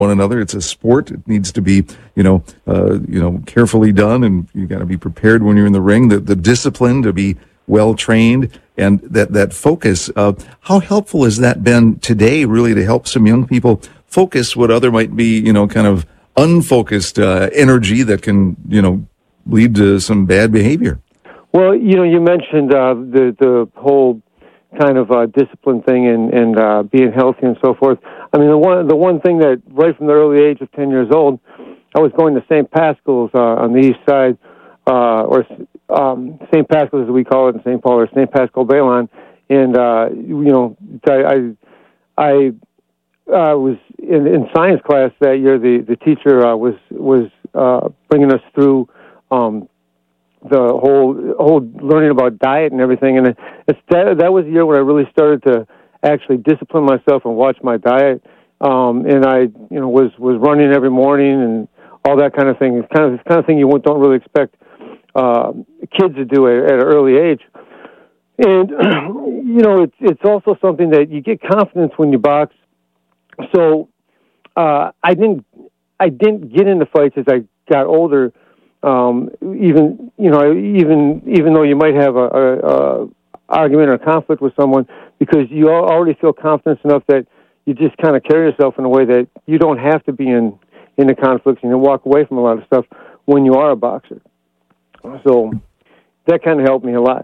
one another. It's a sport. It needs to be, carefully done, and you got to be prepared when you're in the ring. The discipline to be well trained, and that focus. How helpful has that been today, really, to help some young people focus what other might be, kind of unfocused energy that can, lead to some bad behavior? Well, you mentioned the whole kind of discipline thing and being healthy and so forth. I mean, the one thing that right from the early age of 10 years old, I was going to St. Pascal's on the east side, or St. Pascal's as we call it in St. Paul, or St. Pascal Baylon, and I was in science class that year. The teacher was bringing us through the whole learning about diet and everything, and that was the year when I really started to actually discipline myself and watch my diet. And I was running every morning and all that kind of thing. It's kind of thing you don't really expect kids to do at an early age. And it's also something that you get confidence when you box. So I didn't get into fights as I got older. Even though you might have a argument or conflict with someone, because you already feel confidence enough that you just kind of carry yourself in a way that you don't have to be in the conflicts, and you walk away from a lot of stuff when you are a boxer. So that kind of helped me a lot.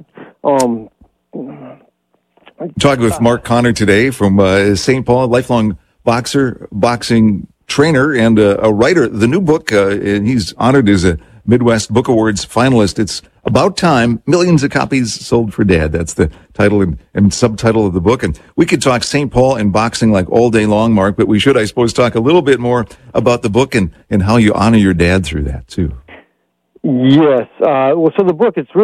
Talking with Mark Connor today from St. Paul, lifelong boxing trainer, and a writer. The new book, and he's honored as a Midwest Book Awards finalist. It's About Time, millions of copies sold for Dad. That's the title and subtitle of the book. And we could talk St. Paul and boxing like all day long, Mark, but we should, I suppose, talk a little bit more about the book and how you honor your dad through that, too. Yes. So the book, it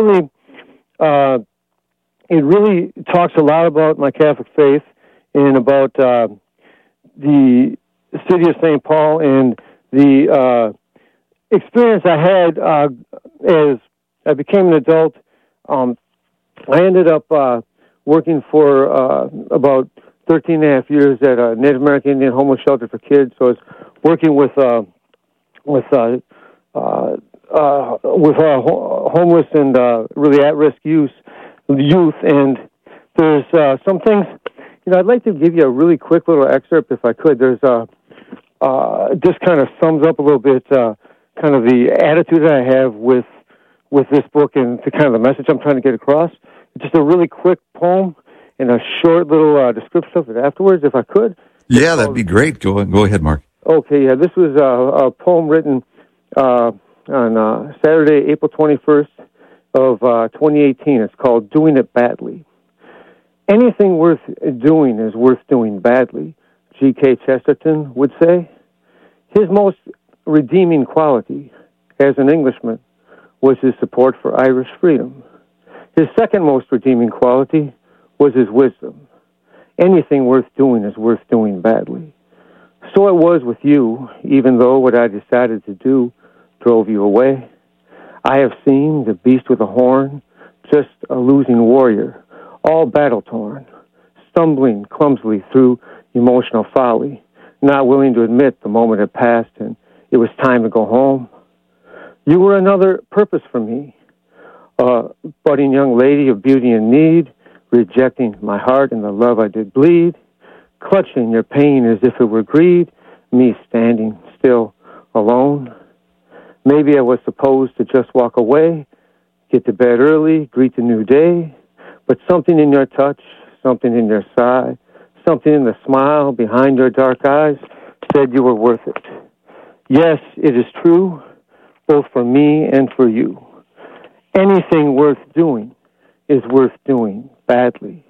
really talks a lot about my Catholic faith and about the city of St. Paul and the experience I had as I became an adult. I ended up working for about 13 and a half years at a Native American Indian homeless shelter for kids. So I was working with homeless and really at-risk youth. And there's some things, I'd like to give you a really quick little excerpt if I could. There's just kind of sums up a little bit kind of the attitude that I have with this book and the kind of the message I'm trying to get across. Just a really quick poem and a short little description of it afterwards, if I could. Yeah, that'd be great. Go ahead, Mark. Okay, yeah, this was a poem written on Saturday, April 21st of 2018. It's called Doing It Badly. Anything worth doing is worth doing badly, G.K. Chesterton would say. His most redeeming quality as an Englishman was his support for Irish freedom. His second most redeeming quality was his wisdom. Anything worth doing is worth doing badly. So it was with you, even though what I decided to do drove you away. I have seen the beast with a horn, just a losing warrior, all battle-torn, stumbling clumsily through emotional folly, not willing to admit the moment had passed and it was time to go home. You were another purpose for me, a budding young lady of beauty and need, rejecting my heart and the love I did bleed, clutching your pain as if it were greed, me standing still alone. Maybe I was supposed to just walk away, get to bed early, greet the new day, but something in your touch, something in your sigh, something in the smile behind your dark eyes said you were worth it. Yes, it is true, both for me and for you. Anything worth doing is worth doing badly.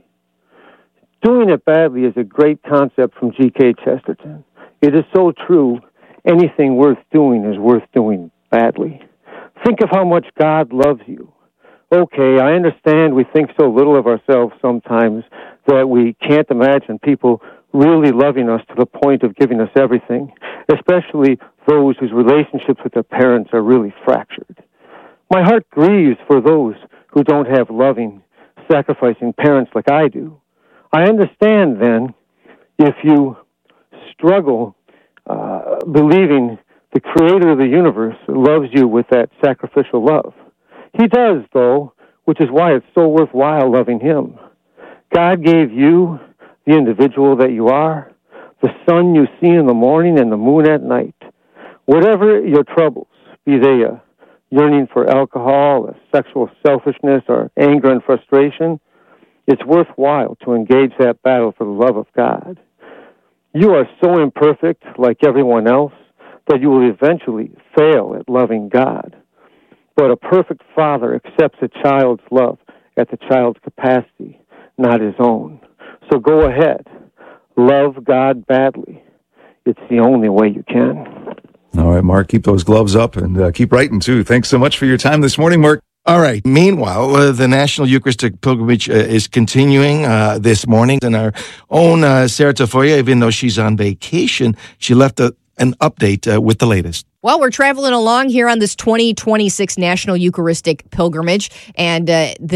Doing it badly is a great concept from G.K. Chesterton. It is so true. Anything worth doing is worth doing badly. Think of how much God loves you. Okay, I understand we think so little of ourselves sometimes that we can't imagine people really loving us to the point of giving us everything, especially those whose relationships with their parents are really fractured. My heart grieves for those who don't have loving, sacrificing parents like I do. I understand, then, if you struggle believing the creator of the universe loves you with that sacrificial love. He does, though, which is why it's so worthwhile loving him. God gave you, the individual that you are, the sun you see in the morning and the moon at night. Whatever your troubles, be they a yearning for alcohol, a sexual selfishness, or anger and frustration, it's worthwhile to engage that battle for the love of God. You are so imperfect, like everyone else, that you will eventually fail at loving God. But a perfect father accepts a child's love at the child's capacity, not his own. So go ahead. Love God badly. It's the only way you can. All right, Mark, keep those gloves up and keep writing, too. Thanks so much for your time this morning, Mark. All right. Meanwhile, the National Eucharistic Pilgrimage is continuing this morning. And our own Sarah Tafoya, even though she's on vacation, she left an update with the latest. Well, we're traveling along here on this 2026 National Eucharistic Pilgrimage. And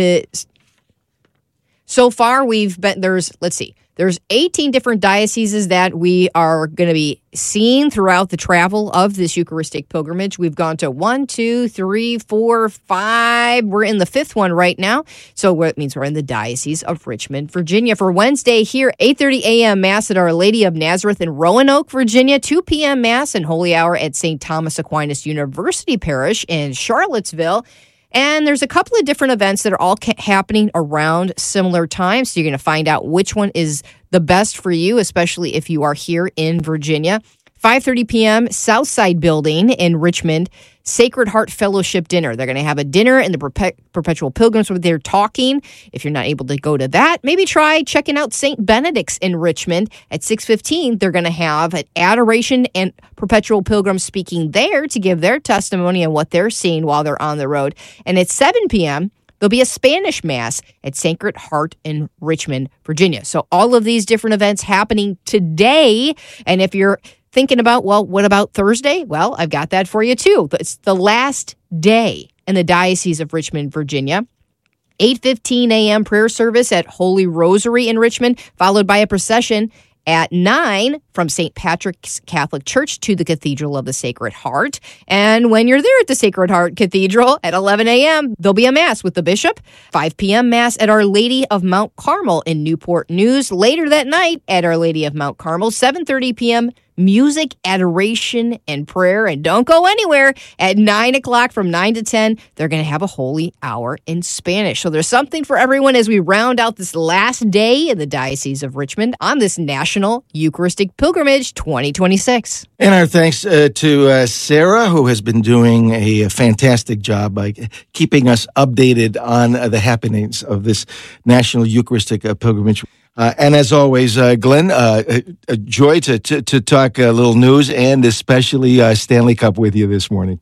so far there's 18 different dioceses that we are going to be seeing throughout the travel of this Eucharistic pilgrimage. We've gone to 1, 2, 3, 4, 5. We're in the 5th one right now. So it means we're in the Diocese of Richmond, Virginia. For Wednesday here, 8:30 a.m. Mass at Our Lady of Nazareth in Roanoke, Virginia. 2 p.m. Mass and Holy Hour at St. Thomas Aquinas University Parish in Charlottesville. And there's a couple of different events that are all happening around similar times. So you're going to find out which one is the best for you, especially if you are here in Virginia. 5:30 p.m., Southside Building in Richmond, Sacred Heart Fellowship Dinner. They're going to have a dinner in the Perpetual Pilgrims where they're talking. If you're not able to go to that, maybe try checking out St. Benedict's in Richmond. At 6:15, they're going to have an adoration and Perpetual Pilgrims speaking there to give their testimony on what they're seeing while they're on the road. And at 7 p.m., there'll be a Spanish Mass at Sacred Heart in Richmond, Virginia. So all of these different events happening today. And if you're thinking about, well, what about Thursday? Well, I've got that for you too. It's the last day in the Diocese of Richmond, Virginia. 8:15 a.m. prayer service at Holy Rosary in Richmond, followed by a procession at 9 from St. Patrick's Catholic Church to the Cathedral of the Sacred Heart. And when you're there at the Sacred Heart Cathedral at 11 a.m., there'll be a Mass with the Bishop. 5 p.m. Mass at Our Lady of Mount Carmel in Newport News. Later that night at Our Lady of Mount Carmel, 7:30 p.m., music, adoration, and prayer. And don't go anywhere. At 9 o'clock from 9 to 10, they're going to have a holy hour in Spanish. So there's something for everyone as we round out this last day in the Diocese of Richmond on this National Eucharistic Pilgrimage 2026. And our thanks to Sarah, who has been doing a fantastic job by keeping us updated on the happenings of this National Eucharistic Pilgrimage. And as always, Glenn, a joy to talk a little news and especially Stanley Cup with you this morning.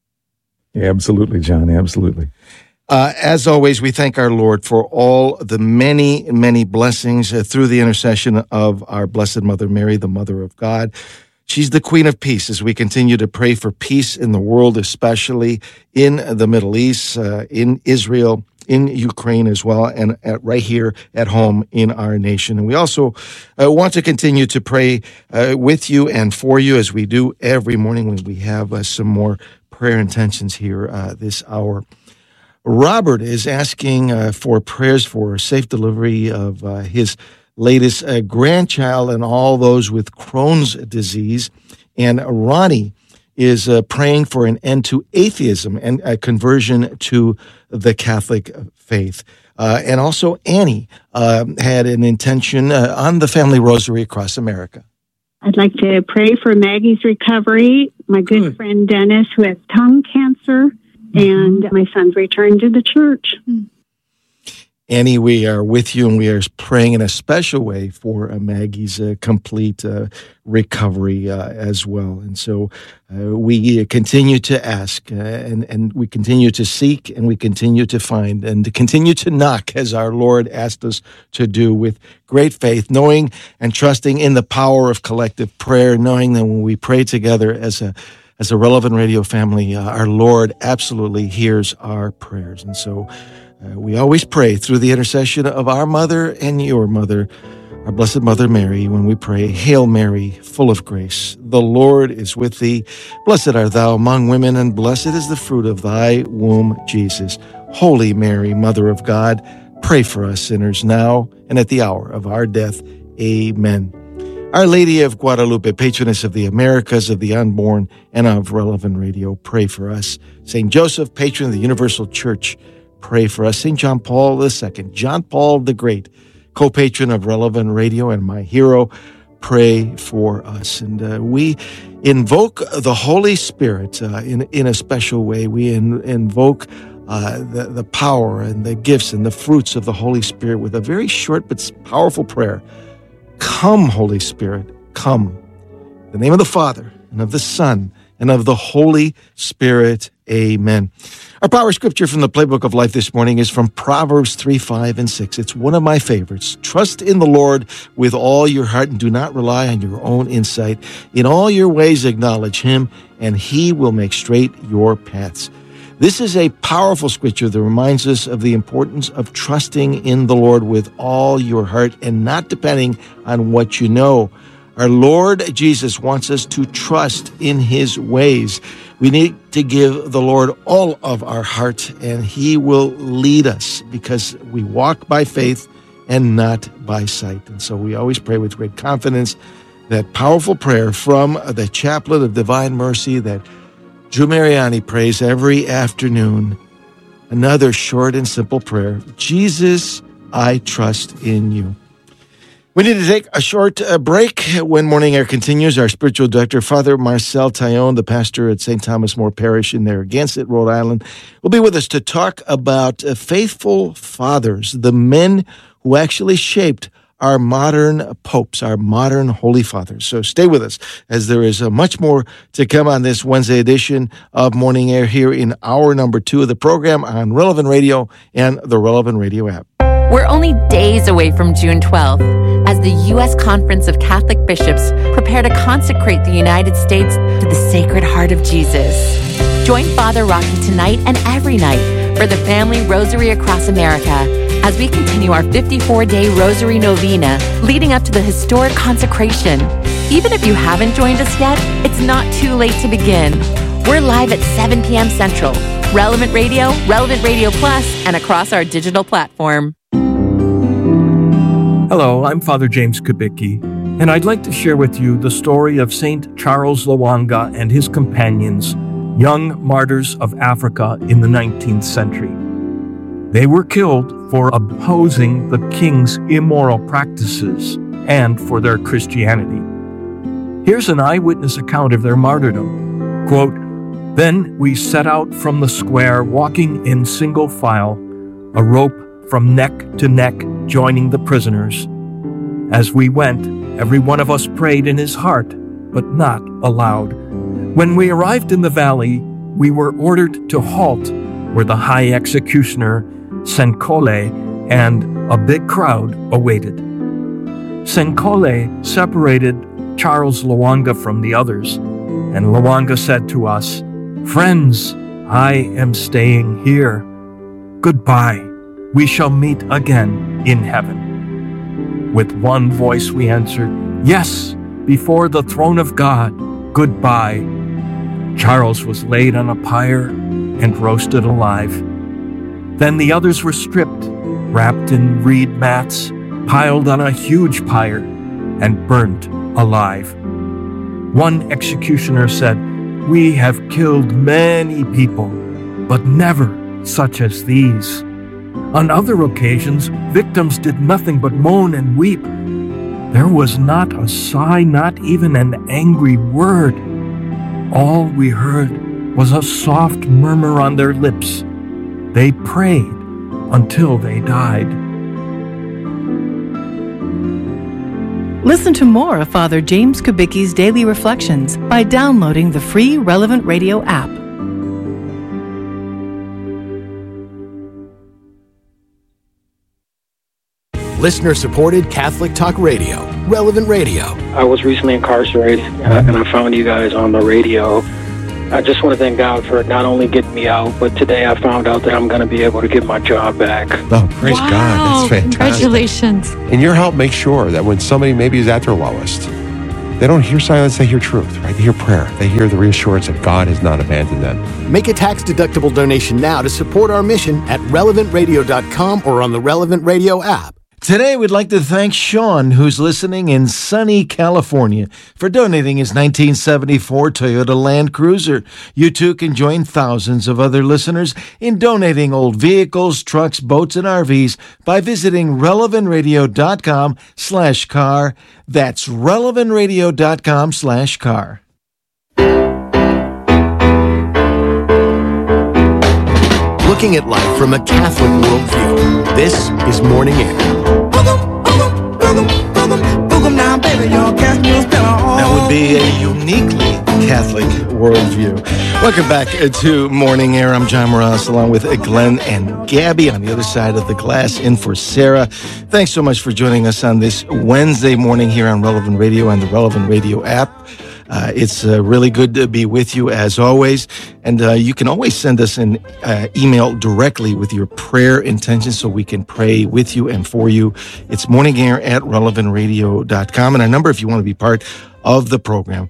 Yeah, absolutely, John. Absolutely. As always, we thank our Lord for all the many, many blessings through the intercession of our Blessed Mother Mary, the Mother of God. She's the Queen of Peace as we continue to pray for peace in the world, especially in the Middle East, in Israel, in Ukraine as well, and right here at home in our nation. And we also want to continue to pray with you and for you as we do every morning when we have some more prayer intentions here this hour. Robert is asking for prayers for safe delivery of his latest grandchild and all those with Crohn's disease. And Ronnie is praying for an end to atheism and a conversion to the Catholic faith. And also Annie had an intention on the Family Rosary across America. I'd like to pray for Maggie's recovery, my good friend Dennis, who has tongue cancer, and my son's return to the church. Annie, we are with you, and we are praying in a special way for Maggie's complete recovery as well. And so we continue to ask, and we continue to seek, and we continue to find, and to continue to knock, as our Lord asked us to do, with great faith, knowing and trusting in the power of collective prayer, knowing that when we pray together as a Relevant Radio family, our Lord absolutely hears our prayers. And so we always pray through the intercession of our mother and your mother, our Blessed Mother Mary, when we pray, Hail Mary, full of grace, the Lord is with thee. Blessed art thou among women, and blessed is the fruit of thy womb, Jesus. Holy Mary, Mother of God, pray for us sinners now and at the hour of our death. Amen. Our Lady of Guadalupe, patroness of the Americas, of the unborn, and of Relevant Radio, pray for us. St. Joseph, patron of the Universal Church, pray for us. St. John Paul II, John Paul the Great, co-patron of Relevant Radio and my hero, pray for us. And we invoke the Holy Spirit in a special way. We invoke the power and the gifts and the fruits of the Holy Spirit with a very short but powerful prayer. Come, Holy Spirit, come. In the name of the Father, and of the Son, and of the Holy Spirit. Amen. Our power scripture from the Playbook of Life this morning is from Proverbs 3, 5, and 6. It's one of my favorites. Trust in the Lord with all your heart and do not rely on your own insight. In all your ways acknowledge him, and he will make straight your paths. This is a powerful scripture that reminds us of the importance of trusting in the Lord with all your heart and not depending on what you know. Our Lord Jesus wants us to trust in his ways. We need to give the Lord all of our heart, and he will lead us because we walk by faith and not by sight. And so we always pray with great confidence that powerful prayer from the Chaplet of Divine Mercy that Drew Mariani prays every afternoon. Another short and simple prayer. Jesus, I trust in you. We need to take a short break. When Morning Air continues, our spiritual director, Father Marcel Taillon, the pastor at St. Thomas More Parish in Narragansett, Rhode Island, will be with us to talk about faithful fathers, the men who actually shaped our modern popes, our modern holy fathers. So stay with us as there is much more to come on this Wednesday edition of Morning Air here in hour number 2 of the program on Relevant Radio and the Relevant Radio app. We're only days away from June 12th as the U.S. Conference of Catholic Bishops prepare to consecrate the United States to the Sacred Heart of Jesus. Join Father Rocky tonight and every night for the Family Rosary Across America as we continue our 54-day Rosary Novena leading up to the historic consecration. Even if you haven't joined us yet, it's not too late to begin. We're live at 7 p.m. Central, Relevant Radio, Relevant Radio Plus, and across our digital platform. Hello, I'm Father James Kubicki, and I'd like to share with you the story of St. Charles Lwanga and his companions, young martyrs of Africa in the 19th century. They were killed for opposing the king's immoral practices and for their Christianity. Here's an eyewitness account of their martyrdom. Quote, "Then we set out from the square, walking in single file, a rope from neck to neck joining the prisoners. As we went, every one of us prayed in his heart, but not aloud. When we arrived in the valley, we were ordered to halt where the high executioner, Senkole, and a big crowd awaited. Senkole separated Charles Lwanga from the others, and Lwanga said to us, 'Friends, I am staying here. Goodbye. We shall meet again in heaven.' With one voice we answered, 'Yes, before the throne of God. Goodbye.' Charles was laid on a pyre and roasted alive. Then the others were stripped, wrapped in reed mats, piled on a huge pyre, and burnt alive. One executioner said, 'We have killed many people, but never such as these.' On other occasions, victims did nothing but moan and weep. There was not a sigh, not even an angry word. All we heard was a soft murmur on their lips. They prayed until they died." Listen to more of Father James Kubicki's Daily Reflections by downloading the free Relevant Radio app. Listener-supported Catholic Talk Radio, Relevant Radio. I was recently incarcerated, and I found you guys on the radio. I just want to thank God for not only getting me out, but today I found out that I'm going to be able to get my job back. Oh, praise God. That's fantastic. Congratulations. And your help makes sure that when somebody maybe is at their lowest, they don't hear silence, they hear truth, right? They hear prayer. They hear the reassurance that God has not abandoned them. Make a tax-deductible donation now to support our mission at relevantradio.com or on the Relevant Radio app. Today, we'd like to thank Sean, who's listening in sunny California, for donating his 1974 Toyota Land Cruiser. You too can join thousands of other listeners in donating old vehicles, trucks, boats, and RVs by visiting relevantradio.com/car. That's relevantradio.com/car. Looking at life from a Catholic worldview, this is Morning Air. That would be a uniquely Catholic worldview. Welcome back to Morning Air. I'm John Morales, along with Glenn and Gabby on the other side of the glass, in for Sarah. Thanks so much for joining us on this Wednesday morning here on Relevant Radio and the Relevant Radio app. It's really good to be with you as always. And you can always send us an email directly with your prayer intentions so we can pray with you and for you. It's morningair@relevantradio.com. And our number, if you want to be part of the program,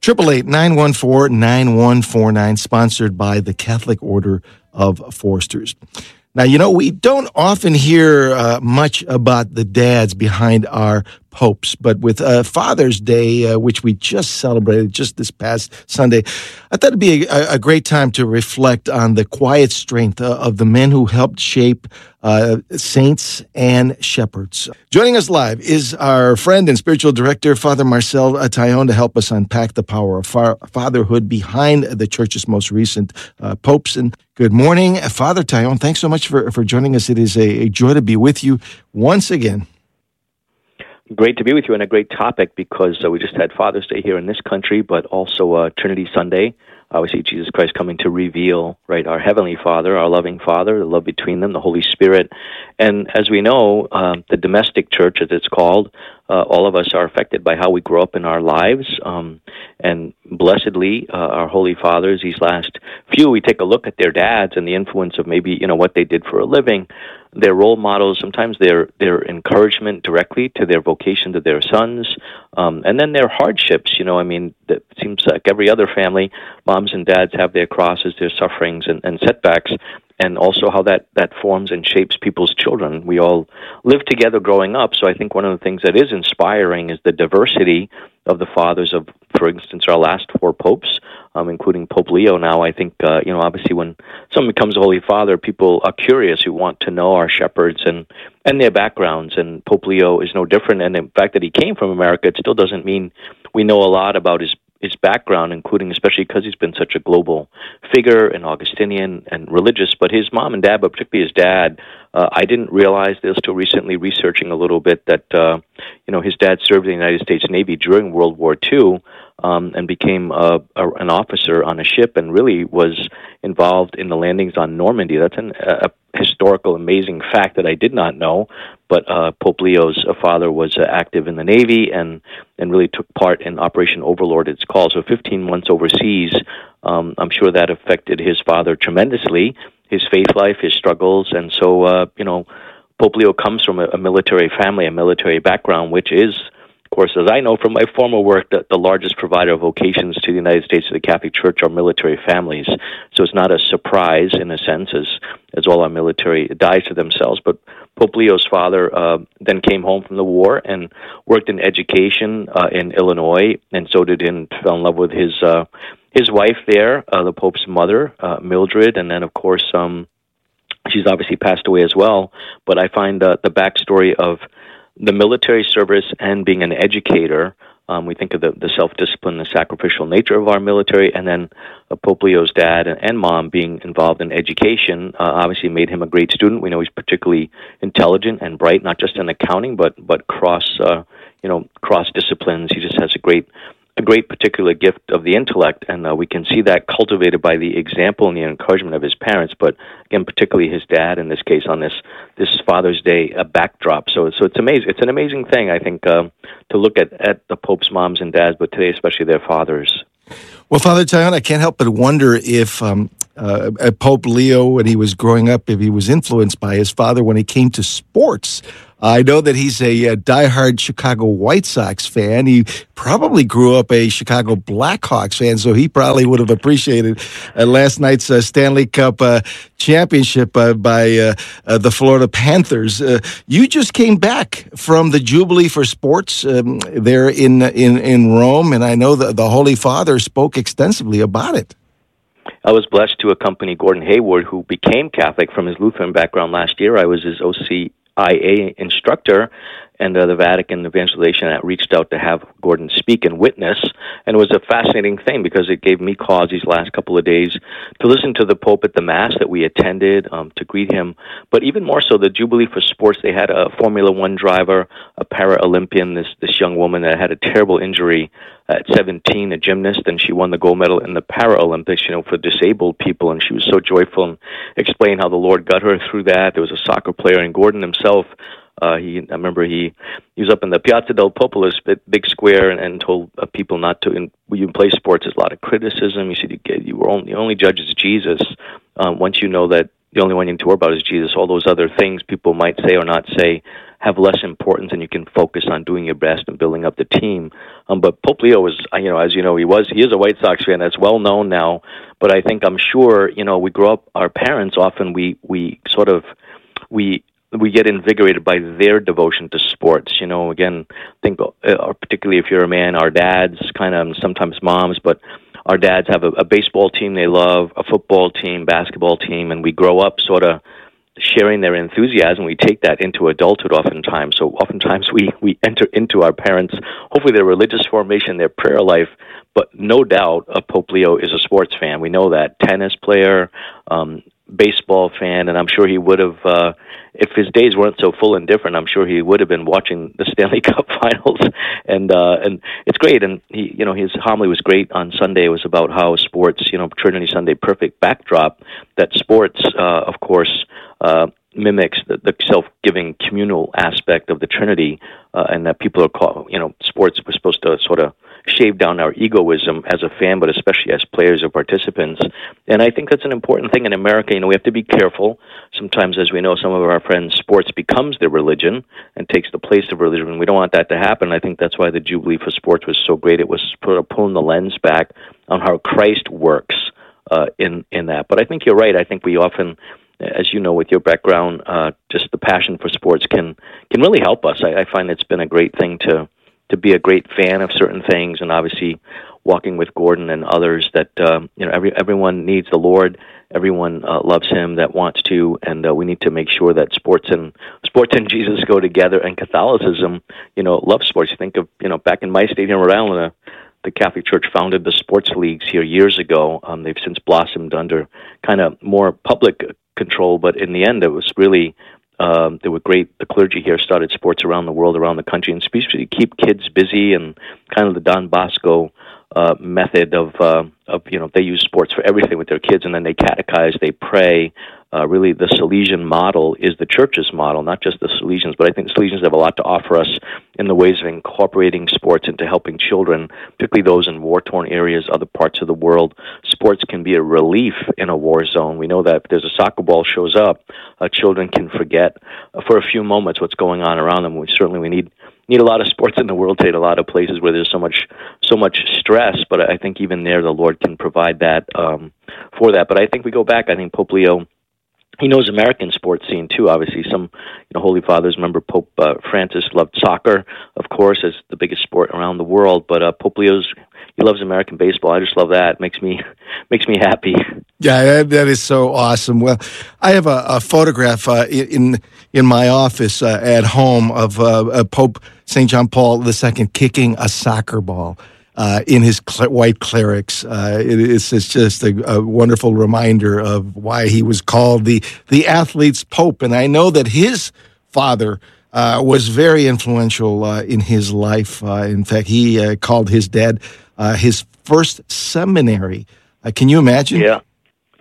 888-914-9149, sponsored by the Catholic Order of Foresters. Now, you know, we don't often hear much about the dads behind our popes, but with Father's Day, which we just celebrated just this past Sunday, I thought it'd be a great time to reflect on the quiet strength of the men who helped shape saints and shepherds. Joining us live is our friend and spiritual director, Father Marcel Taillon, to help us unpack the power of fatherhood behind the Church's most recent popes. And good morning, Father Taillon. Thanks so much for joining us. It is a joy to be with you once again. Great to be with you, and a great topic because we just had Father's Day here in this country, but also Trinity Sunday. Obviously, Jesus Christ coming to reveal, right, our Heavenly Father, our loving Father, the love between them, the Holy Spirit. And as we know, the domestic church, as it's called, all of us are affected by how we grow up in our lives. And blessedly, our Holy Fathers, these last few, we take a look at their dads and the influence of maybe, you know, what they did for a living, their role models, sometimes their encouragement directly to their vocation to their sons, and then their hardships. You know, I mean, it seems like every other family, moms and dads have their crosses, their sufferings, and setbacks, and also how that forms and shapes people's children. We all live together growing up, so I think one of the things that is inspiring is the diversity of the fathers of, for instance, our last four popes, including Pope Leo now. I think, you know, obviously when someone becomes a Holy Father, people are curious who want to know our shepherds and their backgrounds, and Pope Leo is no different. And the fact that he came from America, it still doesn't mean we know a lot about his background, including especially because he's been such a global figure and Augustinian and religious. But his mom and dad, but particularly his dad, I didn't realize, they're still recently researching a little bit, that you know, his dad served in the United States Navy during World War II and became an officer on a ship and really was involved in the landings on Normandy. That's a historical, amazing fact that I did not know. But Pope Leo's father was active in the Navy and really took part in Operation Overlord, it's called. So 15 months overseas, I'm sure that affected his father tremendously, his faith life, his struggles. And so, you know, Pope Leo comes from a military family, a military background, which is, of course, as I know from my former work, the largest provider of vocations to the United States, to the Catholic Church, are military families. So it's not a surprise, in a sense, as all our military dies to themselves. But Pope Leo's father then came home from the war and worked in education in Illinois, and so did him, fell in love with his wife there, the Pope's mother, Mildred, and then, of course, she's obviously passed away as well. But I find the backstory of the military service and being an educator, we think of the self-discipline, the sacrificial nature of our military, and then Pope Leo's dad and mom being involved in education obviously made him a great student. We know he's particularly intelligent and bright, not just in accounting, but cross disciplines. He just has a great particular gift of the intellect, and we can see that cultivated by the example and the encouragement of his parents, but again, particularly his dad in this case on this Father's Day backdrop. So it's amazing. It's an amazing thing, I think, to look at the Pope's moms and dads, but today especially their fathers. Well, Father Tyon, I can't help but wonder if Pope Leo, when he was growing up, if he was influenced by his father when it came to sports. I know that he's a diehard Chicago White Sox fan. He probably grew up a Chicago Blackhawks fan, so he probably would have appreciated last night's Stanley Cup championship by the Florida Panthers. You just came back from the Jubilee for Sports there in Rome, and I know that the Holy Father spoke extensively about it. I was blessed to accompany Gordon Hayward, who became Catholic from his Lutheran background last year. I was his OCIA instructor, and the Vatican Evangelization Act reached out to have Gordon speak and witness, and it was a fascinating thing because it gave me cause these last couple of days to listen to the Pope at the Mass that we attended, to greet him, but even more so, the Jubilee for Sports, they had a Formula One driver, a para-Olympian, this young woman that had a terrible injury at 17, a gymnast, and she won the gold medal in the Paralympics, for disabled people, and she was so joyful and explained how the Lord got her through that. There was a soccer player, and Gordon himself, I remember he was up in the Piazza del Popolo, big square, and told people not to. And when you play sports, there's a lot of criticism. He said the only judge is Jesus. Once you know that the only one you need to worry about is Jesus, all those other things people might say or not say have less importance, and you can focus on doing your best and building up the team. But Pope Leo was, as you know, he is a White Sox fan. That's well known now. But I'm sure, we grow up. Our parents often we get invigorated by their devotion to sports. Again, think, particularly if you're a man, our dads, kind of sometimes moms, but our dads have a baseball team they love, a football team, basketball team, and we grow up sort of sharing their enthusiasm. We take that into adulthood oftentimes. So oftentimes we enter into our parents, hopefully their religious formation, their prayer life, but no doubt Pope Leo is a sports fan. We know that. Tennis player, baseball fan, and I'm sure he would have, if his days weren't so full and different, I'm sure he would have been watching the Stanley Cup Finals, and it's great. And his homily was great on Sunday. It was about how sports, Trinity Sunday, perfect backdrop that sports, of course, mimics the self-giving communal aspect of the Trinity, and that people are called, sports was supposed to sort of shave down our egoism as a fan, but especially as players or participants. And I think that's an important thing in America. We have to be careful. Sometimes, as we know, some of our friends, sports becomes their religion and takes the place of religion. And we don't want that to happen. I think that's why the Jubilee for Sports was so great. It was sort of pulling the lens back on how Christ works in that. But I think you're right. I think we often, as you know, with your background, just the passion for sports can really help us. I find it's been a great thing to be a great fan of certain things, and obviously walking with Gordon and others that everyone needs the Lord, everyone loves Him that wants to, and we need to make sure that sports and Jesus go together. And Catholicism, loves sports. You think of back in my state here in Rhode Island, the Catholic Church founded the sports leagues here years ago. They've since blossomed under kind of more public control, but in the end, it was really. They were great. The clergy here started sports around the world, around the country, and especially keep kids busy, and kind of the Don Bosco method of they use sports for everything with their kids, and then they catechize, they pray. Really, the Salesian model is the Church's model, not just the Salesians, but I think the Salesians have a lot to offer us in the ways of incorporating sports into helping children, particularly those in war-torn areas, other parts of the world. Sports can be a relief in a war zone. We know that if there's a soccer ball shows up, children can forget for a few moments what's going on around them. We need a lot of sports in the world today, a lot of places where there's so much stress, but I think even there the Lord can provide that for that. But I think we go back, I think Pope Leo, he knows American sports scene too. Obviously, some Holy Fathers. Remember, Pope Francis loved soccer, of course, as the biggest sport around the world. But Pope Leo's he loves American baseball. I just love that. It makes me happy. Yeah, that is so awesome. Well, I have a photograph in my office at home of Pope St. John Paul II kicking a soccer ball. In his white clerics. It's just a wonderful reminder of why he was called the athlete's pope. And I know that his father was very influential in his life. In fact, he called his dad his first seminary. Can you imagine? Yeah.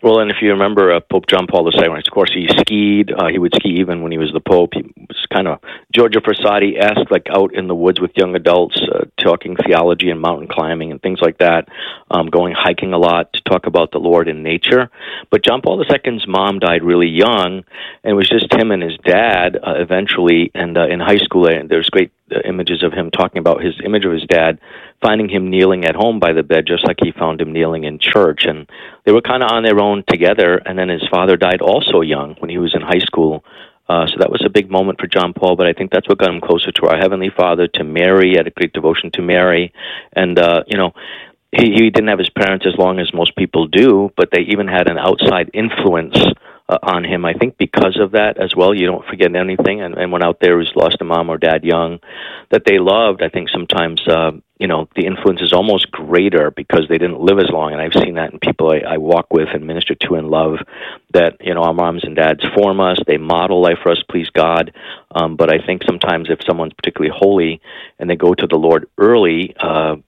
Well, and if you remember Pope John Paul II, of course, he skied. He would ski even when he was the Pope. He was kind of Giorgio Frassati-esque, like out in the woods with young adults, talking theology and mountain climbing and things like that, going hiking a lot to talk about the Lord in nature. But John Paul II's mom died really young, and it was just him and his dad eventually. And in high school, there's great images of him talking about his image of his dad, finding him kneeling at home by the bed, just like he found him kneeling in church. And they were kind of on their own together. And then his father died also young when he was in high school. So that was a big moment for John Paul, but I think that's what got him closer to our Heavenly Father, to Mary. He had a great devotion to Mary. And, he didn't have his parents as long as most people do, but they even had an outside influence on him, I think, because of that as well. You don't forget anything. And when out there who's lost a mom or dad young that they loved, I think sometimes, the influence is almost greater because they didn't live as long. And I've seen that in people I walk with and minister to and love, that, our moms and dads form us. They model life for us, please God. But I think sometimes if someone's particularly holy and they go to the Lord early,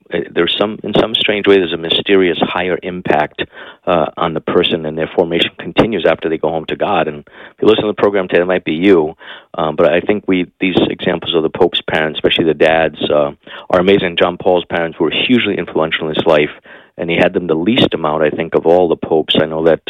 in some strange way, there's a mysterious higher impact on the person, and their formation continues after they go home to God. And if you listen to the program today, it might be you. But I think these examples of the Pope's parents, especially the dads, are amazing. John Paul's parents were hugely influential in his life, and he had them the least amount, I think, of all the popes. I know that,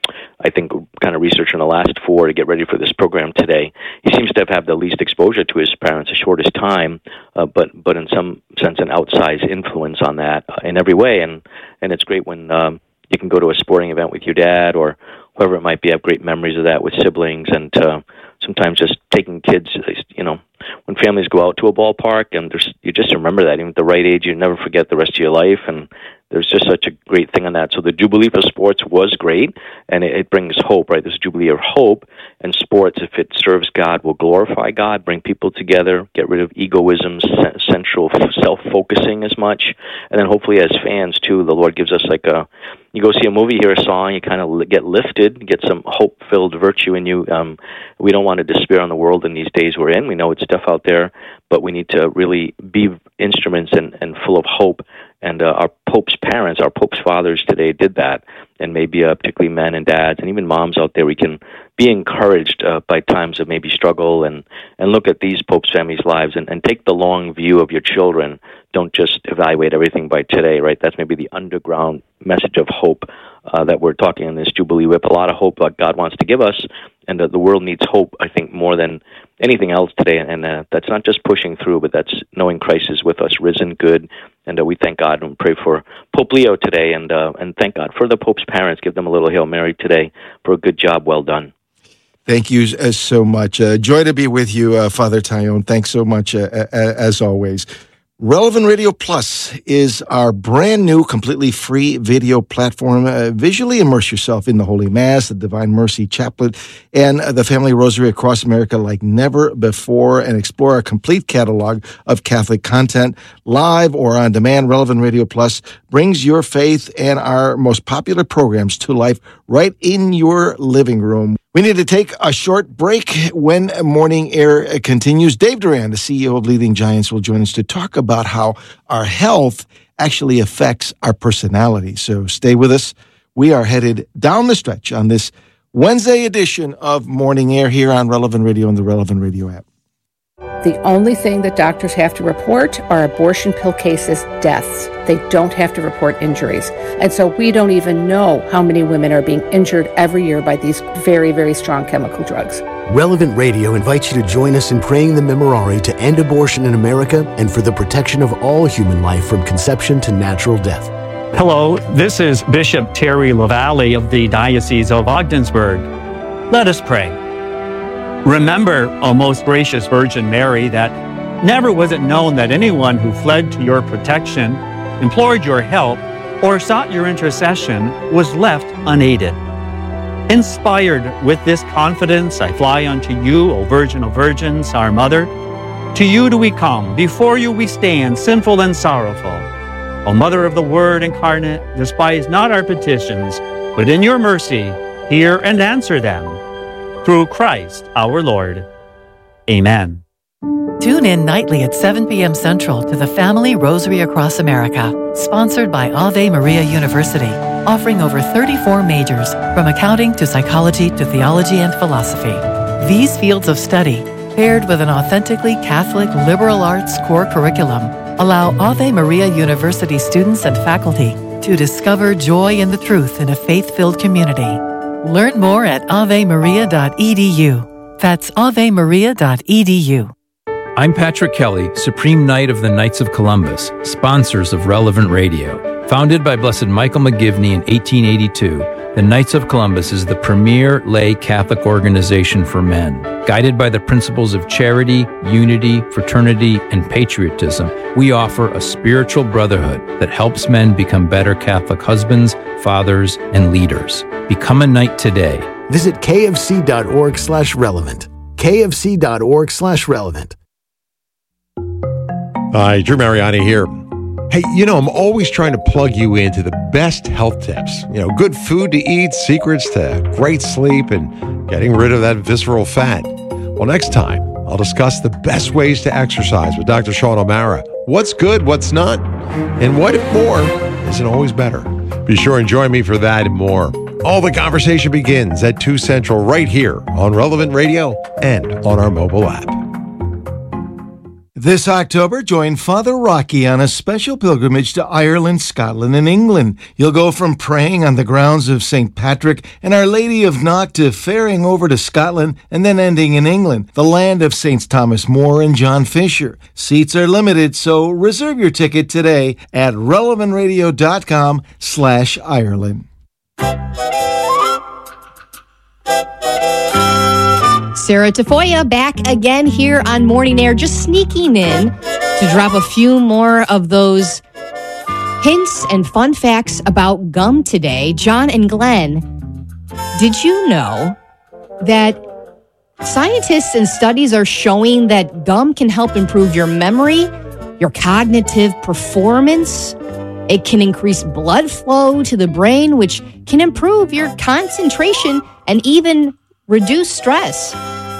I think, kind of researching the last four to get ready for this program today, he seems to have had the least exposure to his parents, the shortest time, but in some sense an outsized influence on that in every way. And it's great when you can go to a sporting event with your dad or whoever it might be, have great memories of that with siblings, and sometimes just taking kids, when families go out to a ballpark, and you just remember that. Even at the right age, you never forget the rest of your life, and there's just such a great thing on that. So the Jubilee for sports was great, and it brings hope, right? This Jubilee of hope, and sports, if it serves God, will glorify God, bring people together, get rid of egoism, central self-focusing as much, and then hopefully as fans, too, the Lord gives us you go see a movie, hear a song, you kind of get lifted, get some hope-filled virtue in you. We don't want to despair on the world in these days we're in. We know it's tough out there, but we need to really be instruments and full of hope. And our Pope's parents, our Pope's fathers today did that. And maybe particularly men and dads and even moms out there, we can be encouraged by times of maybe struggle and look at these Pope's families' lives and take the long view of your children. Don't just evaluate everything by today, right? That's maybe the underground message of hope that we're talking in this Jubilee Whip. A lot of hope that God wants to give us, and the world needs hope, I think, more than anything else today. And that's not just pushing through, but that's knowing Christ is with us, risen, good. And we thank God and pray for Pope Leo today, and thank God for the Pope's parents. Give them a little Hail Mary today for a good job well done. Thank you so much. Joy to be with you, Father Taillon. Thanks so much, as always. Relevant Radio Plus is our brand new, completely free video platform. Visually immerse yourself in the Holy Mass, the Divine Mercy Chaplet, and the Family Rosary across America like never before, and explore our complete catalog of Catholic content, live or on demand. Relevant Radio Plus brings your faith and our most popular programs to life right in your living room. We need to take a short break. When Morning Air continues, Dave Duran, the CEO of Leading Giants, will join us to talk about how our health actually affects our personality. So stay with us. We are headed down the stretch on this Wednesday edition of Morning Air here on Relevant Radio and the Relevant Radio app. The only thing that doctors have to report are abortion pill cases, deaths. They don't have to report injuries. And so we don't even know how many women are being injured every year by these very, very strong chemical drugs. Relevant Radio invites you to join us in praying the Memorare to end abortion in America and for the protection of all human life from conception to natural death. Hello, this is Bishop Terry LaValle of the Diocese of Ogdensburg. Let us pray. Remember, O most gracious Virgin Mary, that never was it known that anyone who fled to your protection, implored your help, or sought your intercession was left unaided. Inspired with this confidence, I fly unto you, O Virgin of Virgins, our Mother. To you do we come, before you we stand, sinful and sorrowful. O Mother of the Word incarnate, despise not our petitions, but in your mercy hear and answer them. Through Christ our Lord. Amen. Tune in nightly at 7 p.m. Central to the Family Rosary Across America, sponsored by Ave Maria University. offering over 34 majors, from accounting to psychology to theology and philosophy. These fields of study, paired with an authentically Catholic liberal arts core curriculum, allow Ave Maria University students and faculty to discover joy in the truth in a faith-filled community. Learn more at avemaria.edu. That's avemaria.edu. I'm Patrick Kelly, Supreme Knight of the Knights of Columbus, sponsors of Relevant Radio. Founded by Blessed Michael McGivney in 1882, the Knights of Columbus is the premier lay Catholic organization for men. Guided by the principles of charity, unity, fraternity, and patriotism, we offer a spiritual brotherhood that helps men become better Catholic husbands, fathers, and leaders. Become a knight today. Visit kfc.org/relevant. kfc.org/relevant. Hi, Drew Mariani here. Hey, I'm always trying to plug you into the best health tips. Good food to eat, secrets to great sleep, and getting rid of that visceral fat. Well, next time, I'll discuss the best ways to exercise with Dr. Sean O'Mara. What's good, what's not, and what if more isn't always better. Be sure and join me for that and more. All the conversation begins at 2 Central right here on Relevant Radio and on our mobile app. This October, join Father Rocky on a special pilgrimage to Ireland, Scotland, and England. You'll go from praying on the grounds of St. Patrick and Our Lady of Knock to ferrying over to Scotland and then ending in England, the land of Saints Thomas More and John Fisher. Seats are limited, so reserve your ticket today at relevantradio.com/Ireland. Sarah Tafoya back again here on Morning Air, just sneaking in to drop a few more of those hints and fun facts about gum today. John and Glenn, did you know that scientists and studies are showing that gum can help improve your memory, your cognitive performance? It can increase blood flow to the brain, which can improve your concentration and even reduce stress.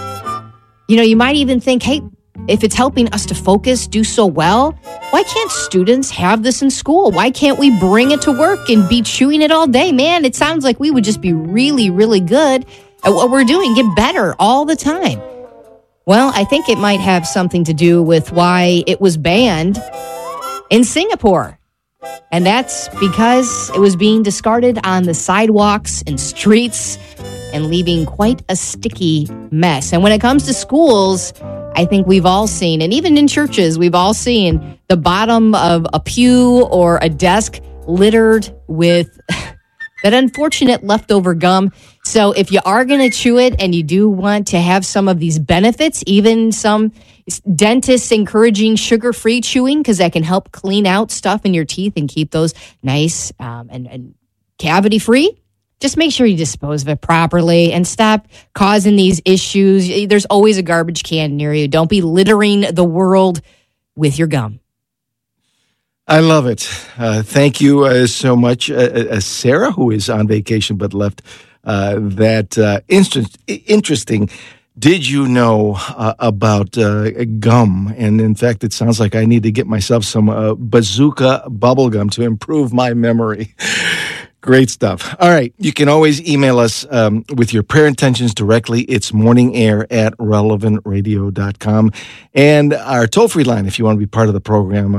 You might even think, hey, if it's helping us to focus, do so well, why can't students have this in school? Why can't we bring it to work and be chewing it all day? Man, it sounds like we would just be really, really good at what we're doing, get better all the time. Well, I think it might have something to do with why it was banned in Singapore. And that's because it was being discarded on the sidewalks and streets and leaving quite a sticky mess. And when it comes to schools, I think we've all seen, and even in churches, we've all seen the bottom of a pew or a desk littered with that unfortunate leftover gum. So if you are going to chew it and you do want to have some of these benefits, even some dentists encouraging sugar-free chewing because that can help clean out stuff in your teeth and keep those nice and cavity-free. Just make sure you dispose of it properly and stop causing these issues. There's always a garbage can near you. Don't be littering the world with your gum. I love it. Thank you so much, Sarah, who is on vacation but left that interesting. Did you know about gum? And in fact, it sounds like I need to get myself some Bazooka bubble gum to improve my memory. Great stuff. All right. You can always email us with your prayer intentions directly. It's morningair@relevantradio.com. And our toll-free line, if you want to be part of the program,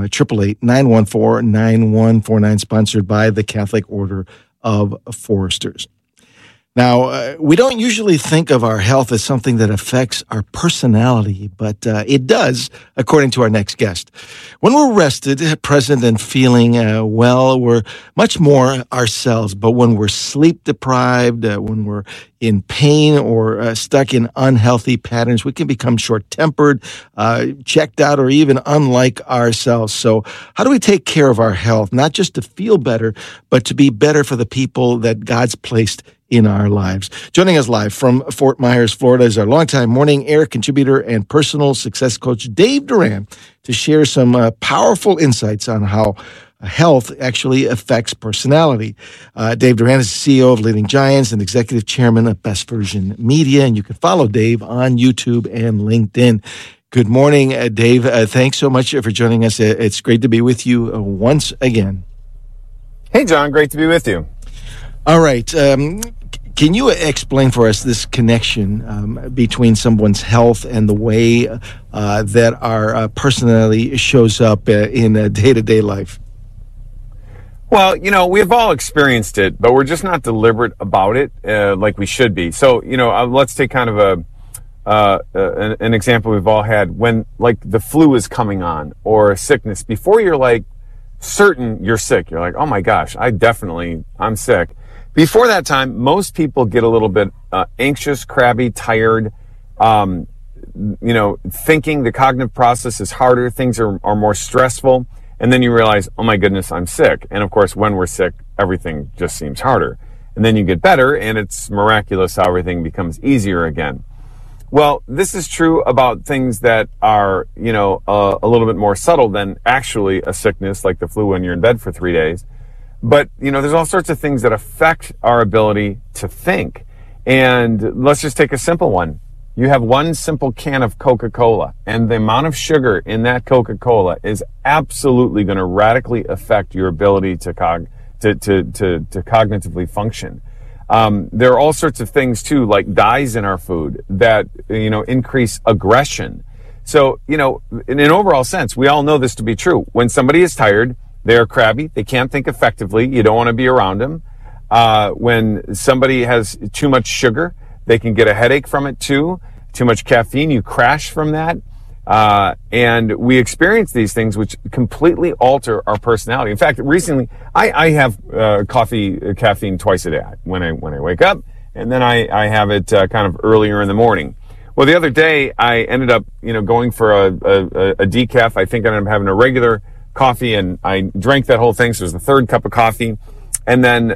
888-914-9149, sponsored by the Catholic Order of Foresters. Now, we don't usually think of our health as something that affects our personality, but it does, according to our next guest. When we're rested, present, and feeling well, we're much more ourselves. But when we're sleep-deprived, when we're in pain or stuck in unhealthy patterns, we can become short-tempered, checked out, or even unlike ourselves. So how do we take care of our health, not just to feel better, but to be better for the people that God's placed in our lives? Joining us live from Fort Myers, Florida, is our longtime Morning Air contributor and personal success coach, Dave Duran, to share some powerful insights on how health actually affects personality. Dave Duran is the CEO of Leading Giants and executive chairman of Best Version Media, and you can follow Dave on YouTube and LinkedIn. Good morning, Dave. Thanks so much for joining us. It's great to be with you once again. Hey, John. Great to be with you. All right. Can you explain for us this connection between someone's health and the way that our personality shows up in day-to-day life? Well, we've all experienced it, but we're just not deliberate about it like we should be. So, let's take kind of an example we've all had when, like, the flu is coming on or a sickness. Before you're, like, certain you're sick, you're like, oh my gosh, I'm sick. Before that time, most people get a little bit anxious, crabby, tired, thinking the cognitive process is harder, things are more stressful, and then you realize, oh my goodness, I'm sick. And of course, when we're sick, everything just seems harder. And then you get better, and it's miraculous how everything becomes easier again. Well, this is true about things that are, a little bit more subtle than actually a sickness, like the flu when you're in bed for 3 days. But, there's all sorts of things that affect our ability to think. And let's just take a simple one. You have one simple can of Coca-Cola, and the amount of sugar in that Coca-Cola is absolutely going to radically affect your ability to cognitively function. There are all sorts of things, too, like dyes in our food that, increase aggression. So, in an overall sense, we all know this to be true. When somebody is tired, they are crabby. They can't think effectively. You don't want to be around them. When somebody has too much sugar, they can get a headache from it too. Too much caffeine, you crash from that. And we experience these things which completely alter our personality. In fact, recently, I have caffeine twice a day when I wake up, and then I have it kind of earlier in the morning. Well, the other day, I ended up, going for a decaf. I think I ended up having a regular coffee, and I drank that whole thing. So it was the third cup of coffee. And then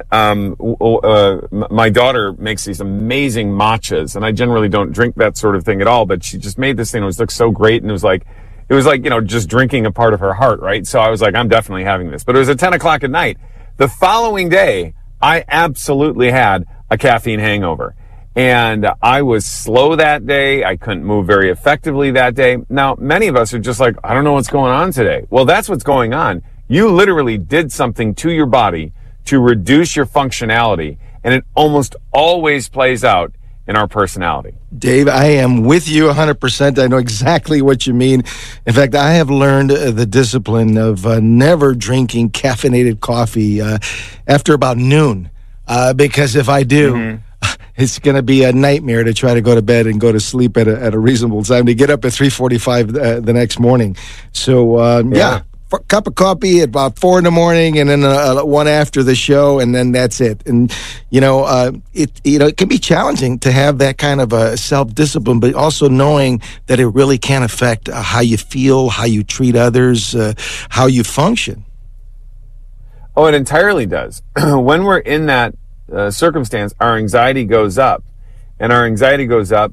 my daughter makes these amazing matchas, and I generally don't drink that sort of thing at all, but she just made this thing. It looked so great, and it was like just drinking a part of her heart, right? So I was like, I'm definitely having this. But it was at 10 o'clock at night. The following day, I absolutely had a caffeine hangover. And I was slow that day. I couldn't move very effectively that day. Now, many of us are just like, I don't know what's going on today. Well, that's what's going on. You literally did something to your body to reduce your functionality, and it almost always plays out in our personality. Dave, I am with you 100%. I know exactly what you mean. In fact, I have learned the discipline of never drinking caffeinated coffee after about noon, because if I do, it's going to be a nightmare to try to go to bed and go to sleep at a reasonable time to get up at 3:45 the next morning. So, a cup of coffee at about 4 in the morning, and then one after the show, and then that's it. And it can be challenging to have that kind of self-discipline, but also knowing that it really can affect how you feel, how you treat others, how you function. Oh, it entirely does. When we're in that circumstance, our anxiety goes up, and our anxiety goes up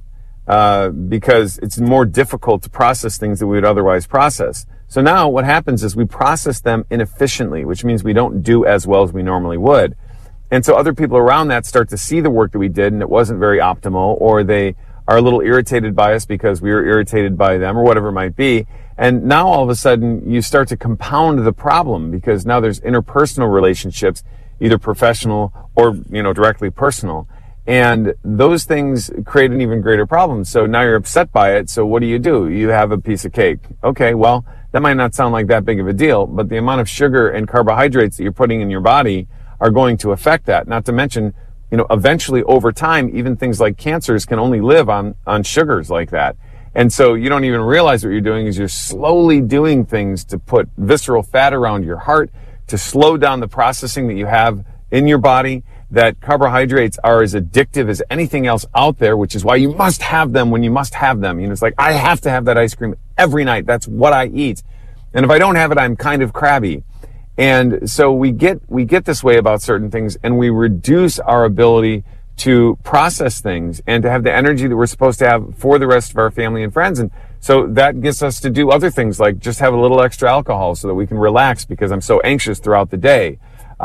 because it's more difficult to process things that we would otherwise process. So now what happens is we process them inefficiently, which means we don't do as well as we normally would. And so other people around that start to see the work that we did and it wasn't very optimal, or they are a little irritated by us because we were irritated by them, or whatever it might be. And now all of a sudden you start to compound the problem, because now there's interpersonal relationships, either professional or, directly personal. And those things create an even greater problem. So now you're upset by it. So what do? You have a piece of cake. Okay, well, that might not sound like that big of a deal, but the amount of sugar and carbohydrates that you're putting in your body are going to affect that. Not to mention, eventually over time, even things like cancers can only live on sugars like that. And so you don't even realize what you're doing is you're slowly doing things to put visceral fat around your heart, to slow down the processing that you have in your body, that carbohydrates are as addictive as anything else out there, which is why you must have them when you must have them. It's like, I have to have that ice cream every night. That's what I eat. And if I don't have it, I'm kind of crabby. And so we get this way about certain things, and we reduce our ability to process things and to have the energy that we're supposed to have for the rest of our family and friends. And so that gets us to do other things, like just have a little extra alcohol so that we can relax because I'm so anxious throughout the day.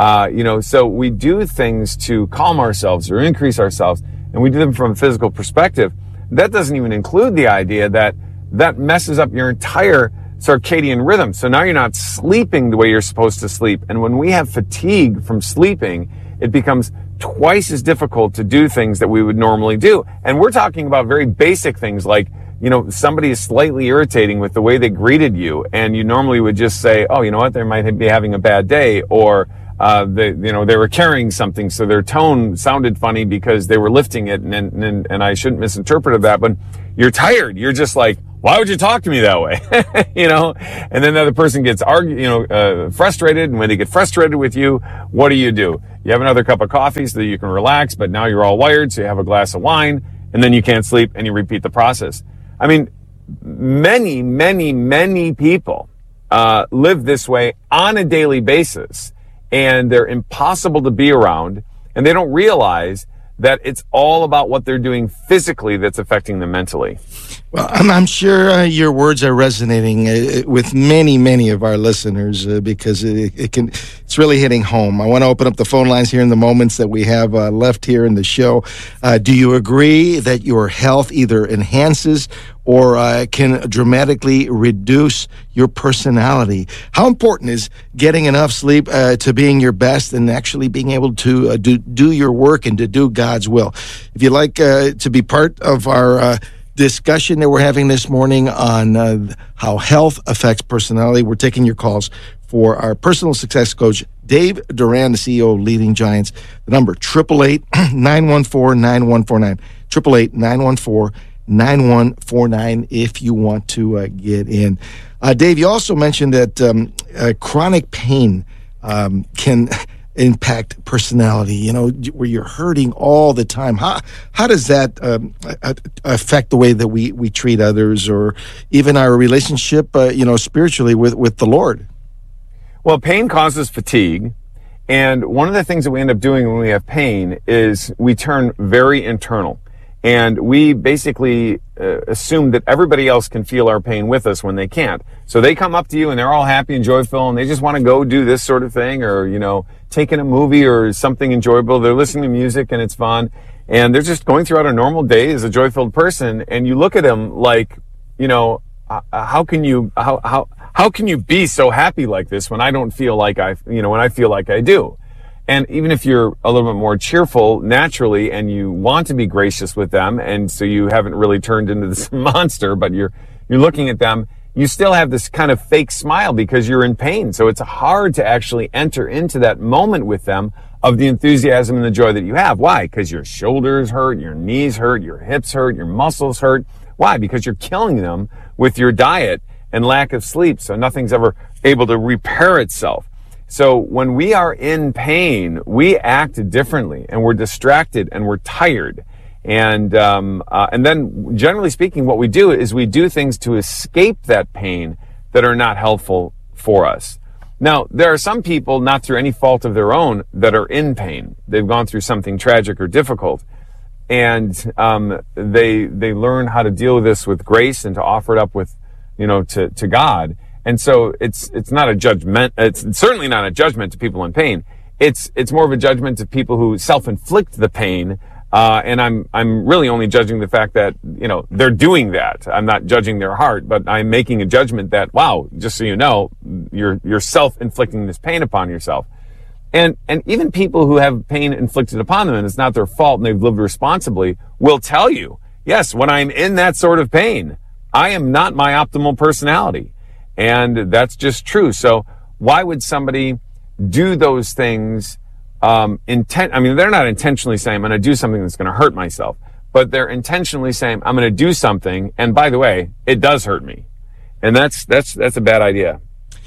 So we do things to calm ourselves or increase ourselves, and we do them from a physical perspective. That doesn't even include the idea that messes up your entire circadian rhythm. So now you're not sleeping the way you're supposed to sleep. And when we have fatigue from sleeping, it becomes twice as difficult to do things that we would normally do. And we're talking about very basic things like, somebody is slightly irritating with the way they greeted you, and you normally would just say, oh, you know what, they might be having a bad day, or they were carrying something, so their tone sounded funny because they were lifting it, and I shouldn't misinterpret that, but you're tired. You're just like, why would you talk to me that way? And then the other person gets frustrated, and when they get frustrated with you, what do? You have another cup of coffee so that you can relax, but now you're all wired, so you have a glass of wine, and then you can't sleep, and you repeat the process. I mean, many, many, many people live this way on a daily basis, and they're impossible to be around, and they don't realize that it's all about what they're doing physically that's affecting them mentally. Well, I'm sure your words are resonating with many, many of our listeners because it's really hitting home. I want to open up the phone lines here in the moments that we have left here in the show. Do you agree that your health either enhances or can dramatically reduce your personality? How important is getting enough sleep to being your best and actually being able to do your work and to do God's will? If you'd like to be part of our discussion that we're having this morning on how health affects personality, we're taking your calls for our personal success coach, Dave Duran, the CEO of Leading Giants. The number, 888-914-9149, 888-914-9149 if you want to get in. Dave, you also mentioned that chronic pain can impact personality, where you're hurting all the time. How does that affect the way that we treat others or even our relationship, spiritually with the Lord? Well, pain causes fatigue. And one of the things that we end up doing when we have pain is we turn very internal. And we basically assume that everybody else can feel our pain with us when they can't. So they come up to you and they're all happy and joyful and they just want to go do this sort of thing or, take in a movie or something enjoyable. They're listening to music and it's fun. And they're just going throughout a normal day as a joy-filled person. And you look at them like, how can you be so happy like this when I don't feel like when I feel like I do? And even if you're a little bit more cheerful naturally and you want to be gracious with them, and so you haven't really turned into this monster, but you're looking at them, you still have this kind of fake smile because you're in pain. So it's hard to actually enter into that moment with them of the enthusiasm and the joy that you have. Why? Because your shoulders hurt, your knees hurt, your hips hurt, your muscles hurt. Why? Because you're killing them with your diet and lack of sleep. So nothing's ever able to repair itself. So when we are in pain, we act differently and we're distracted and we're tired. And then generally speaking, what we do is we do things to escape that pain that are not helpful for us. Now, there are some people, not through any fault of their own, that are in pain. They've gone through something tragic or difficult. And they learn how to deal with this with grace and to offer it up with, to God. And so it's not a judgment. It's certainly not a judgment to people in pain. It's more of a judgment to people who self-inflict the pain. And I'm really only judging the fact that, they're doing that. I'm not judging their heart, but I'm making a judgment that, wow, just so you know, you're self-inflicting this pain upon yourself. And even people who have pain inflicted upon them and it's not their fault and they've lived responsibly will tell you, yes, when I'm in that sort of pain, I am not my optimal personality. And that's just true. So why would somebody do those things? They're not intentionally saying, I'm going to do something that's going to hurt myself, but they're intentionally saying, I'm going to do something. And by the way, it does hurt me. And that's a bad idea.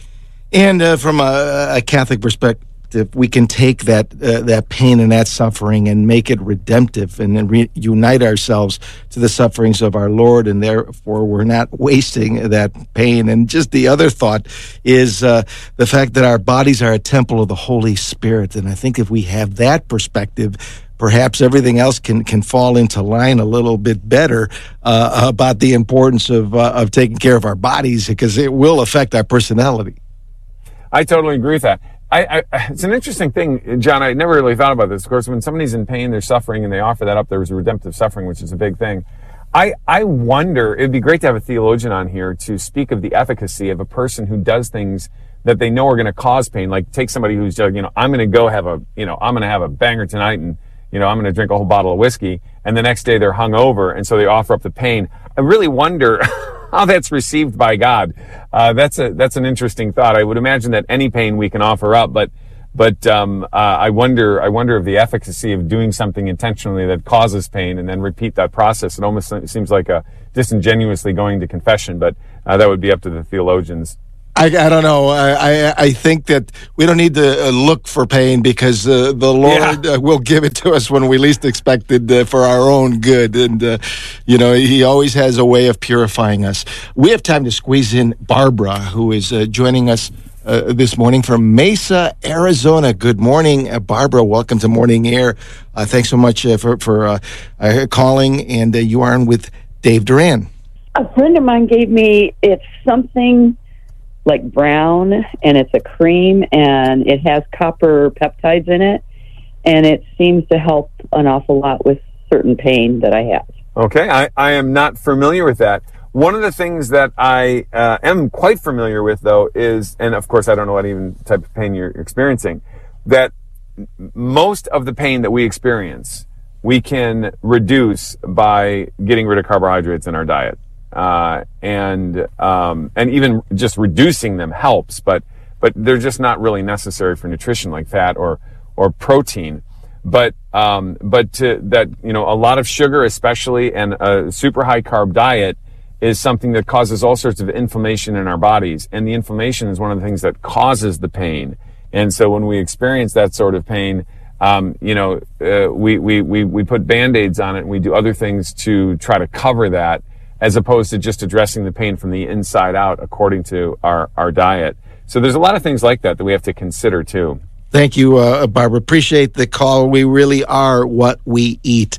And from a Catholic perspective, we can take that pain and that suffering and make it redemptive and then reunite ourselves to the sufferings of our Lord, and therefore we're not wasting that pain. And just the other thought is the fact that our bodies are a temple of the Holy Spirit. And I think if we have that perspective, perhaps everything else can fall into line a little bit better about the importance of taking care of our bodies, because it will affect our personality. I totally agree with that. It's an interesting thing, John. I never really thought about this. Of course, when somebody's in pain, they're suffering, and they offer that up, there's redemptive suffering, which is a big thing. I wonder, it'd be great to have a theologian on here to speak of the efficacy of a person who does things that they know are going to cause pain. Like take somebody who's, I'm going to go have I'm going to have a banger tonight and, I'm going to drink a whole bottle of whiskey. And the next day they're hungover. And so they offer up the pain. I really wonder how that's received by God. That's an interesting thought. I would imagine that any pain we can offer up, but I wonder of the efficacy of doing something intentionally that causes pain and then repeat that process. It almost seems like a disingenuously going to confession, but that would be up to the theologians. I don't know. I think that we don't need to look for pain because the Lord will give it to us when we least expect it for our own good. And, He always has a way of purifying us. We have time to squeeze in Barbara, who is joining us this morning from Mesa, Arizona. Good morning, Barbara. Welcome to Morning Air. Thanks so much for calling. And you are on with Dave Duran. A friend of mine gave me, it's something like brown, and it's a cream, and it has copper peptides in it, and it seems to help an awful lot with certain pain that I have. Okay, I am not familiar with that. One of the things that I am quite familiar with, though, is, and of course I don't know what even type of pain you're experiencing, that most of the pain that we experience, we can reduce by getting rid of carbohydrates in our diet. And even just reducing them helps, but they're just not really necessary for nutrition like fat or protein. But a lot of sugar, especially, and a super high carb diet is something that causes all sorts of inflammation in our bodies. And the inflammation is one of the things that causes the pain. And so when we experience that sort of pain, we put Band-Aids on it and we do other things to try to cover that, as opposed to just addressing the pain from the inside out according to our diet. So there's a lot of things like that we have to consider too. Thank you, Barbara. Appreciate the call. We really are what we eat.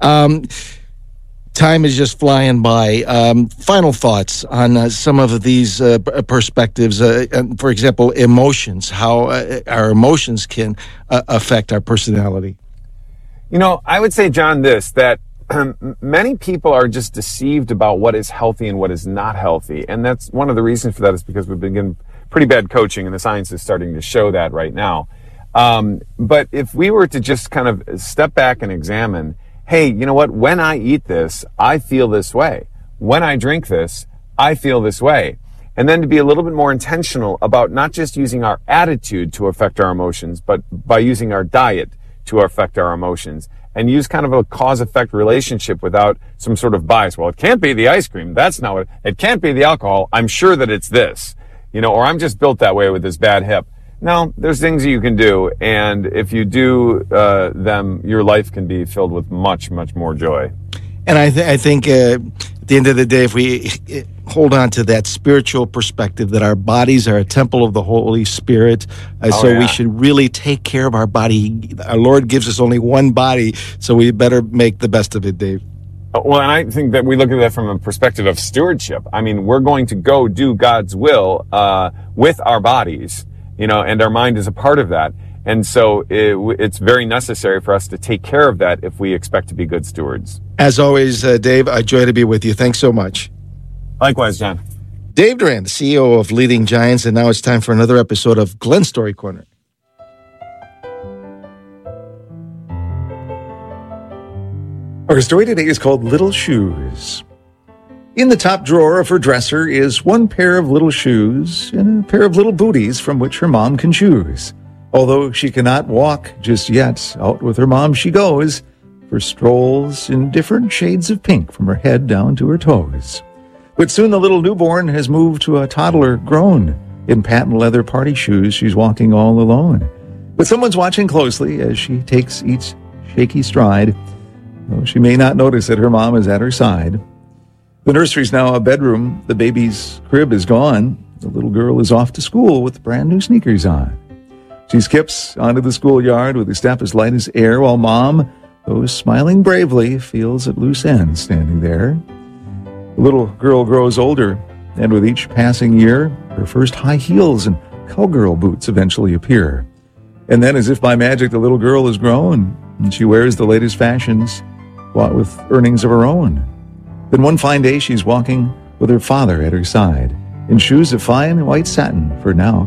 Time is just flying by. Final thoughts on some of these perspectives. For example, emotions, how our emotions can affect our personality. I would say, John, that many people are just deceived about what is healthy and what is not healthy. And that's one of the reasons for that is because we've been getting pretty bad coaching, and the science is starting to show that right now. But if we were to just kind of step back and examine, hey, you know what? When I eat this, I feel this way. When I drink this, I feel this way. And then to be a little bit more intentional about not just using our attitude to affect our emotions, but by using our diet to affect our emotions. And use kind of a cause-effect relationship without some sort of bias. Well, it can't be the ice cream. That's not what it can't be the alcohol. I'm sure that it's this, or I'm just built that way with this bad hip. No, there's things that you can do. And if you do them, your life can be filled with much, much more joy. And I think at the end of the day, if we hold on to that spiritual perspective that our bodies are a temple of the Holy Spirit, we should really take care of our body. Our Lord gives us only one body, so we better make the best of it, Dave. Well, and I think that we look at that from a perspective of stewardship. I mean, we're going to go do God's will with our bodies, and our mind is a part of that. And so it's very necessary for us to take care of that if we expect to be good stewards. As always, Dave, a joy to be with you. Thanks so much. Likewise, John. Dave Duran, the CEO of Leading Giants, and now it's time for another episode of Glenn Story Corner. Our story today is called Little Shoes. In the top drawer of her dresser is one pair of little shoes and a pair of little booties from which her mom can choose. Although she cannot walk just yet, out with her mom she goes for strolls in different shades of pink from her head down to her toes. But soon the little newborn has moved to a toddler grown. In patent leather party shoes, she's walking all alone. But someone's watching closely as she takes each shaky stride, though she may not notice that her mom is at her side. The nursery's now a bedroom. The baby's crib is gone. The little girl is off to school with brand new sneakers on. She skips onto the schoolyard with a step as light as air, while Mom, though smiling bravely, feels at loose ends standing there. The little girl grows older, and with each passing year, her first high heels and cowgirl boots eventually appear. And then, as if by magic, the little girl has grown, and she wears the latest fashions, bought with earnings of her own. Then one fine day, she's walking with her father at her side, in shoes of fine white satin, for now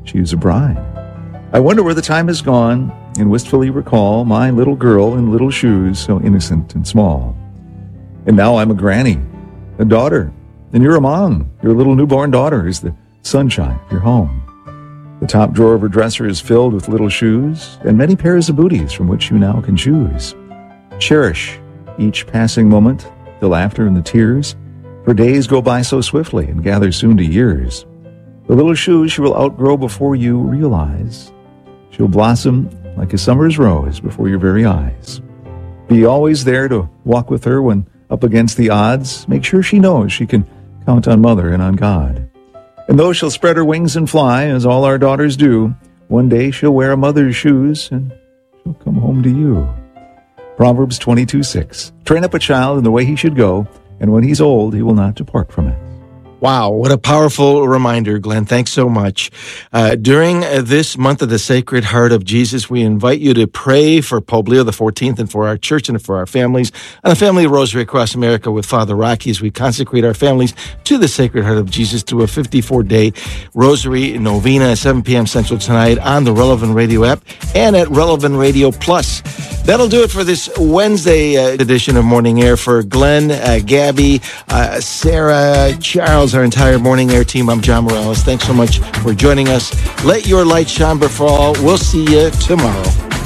she is a bride. I wonder where the time has gone, and wistfully recall my little girl in little shoes, so innocent and small. And now I'm a granny, a daughter, and you're a mom. Your little newborn daughter is the sunshine of your home. The top drawer of her dresser is filled with little shoes and many pairs of booties from which you now can choose. Cherish each passing moment, the laughter and the tears, for days go by so swiftly and gather soon to years. The little shoes she will outgrow before you realize. She'll blossom like a summer's rose before your very eyes. Be always there to walk with her when up against the odds. Make sure she knows she can count on Mother and on God. And though she'll spread her wings and fly, as all our daughters do, one day she'll wear a mother's shoes and she'll come home to you. Proverbs 22:6. Train up a child in the way he should go, and when he's old, he will not depart from it. Wow, what a powerful reminder, Glenn. Thanks so much. During this month of the Sacred Heart of Jesus, we invite you to pray for Pope Leo XIV and for our church and for our families and the Family Rosary across America with Father Rocky as we consecrate our families to the Sacred Heart of Jesus through a 54-day Rosary Novena at 7 p.m. Central tonight on the Relevant Radio app and at Relevant Radio Plus. That'll do it for this Wednesday edition of Morning Air. For Glenn, Gabby, Sarah, Charles, our entire Morning Air team, I'm John Morales. Thanks so much for joining us. Let your light shine before all. We'll see you tomorrow.